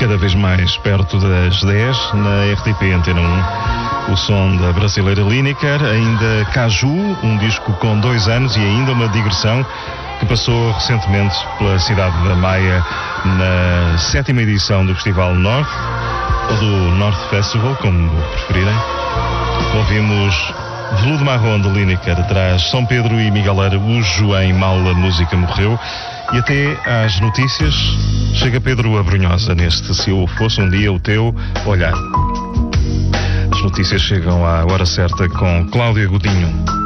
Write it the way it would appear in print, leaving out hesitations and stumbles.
cada vez mais perto das 10, na RTP Antena 1. O som da brasileira Lineker, ainda Caju, um disco com 2 anos e ainda uma digressão que passou recentemente pela cidade da Maia na 7ª edição do Festival North, ou do North Festival, como preferirem. Ouvimos Veludo Marrom de Lineker, traz São Pedro e Miguelera, Ujo em Mal a Música Morreu. E até às notícias chega Pedro Abrunhosa neste Se Eu Fosse Um Dia o Teu Olhar. As notícias chegam à hora certa com Cláudia Godinho.